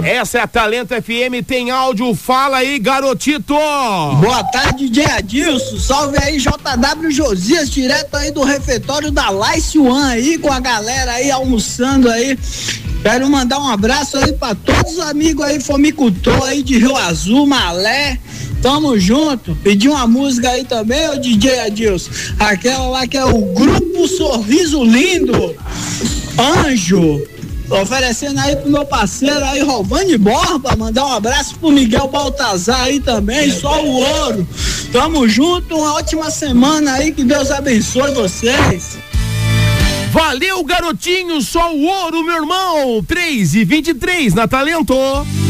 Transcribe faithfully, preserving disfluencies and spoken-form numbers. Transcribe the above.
Essa é a Talento F M, tem áudio, fala aí, garotito. Boa tarde, D J Adilson, salve aí, J W Josias, direto aí do refeitório da Lice One aí, com a galera aí almoçando aí. Quero mandar um abraço aí pra todos os amigos aí, fomicultor aí de Rio Azul, Malé. Tamo junto. Pedi uma música aí também, ô D J Adilson. Aquela lá que é o Grupo Sorriso Lindo, Anjo. Oferecendo aí pro meu parceiro aí, Rovani Borba, mandar um abraço pro Miguel Baltazar aí também, só o ouro. Tamo junto, uma ótima semana aí, que Deus abençoe vocês. Valeu, garotinho, só o ouro, meu irmão. três e vinte e três na Talento.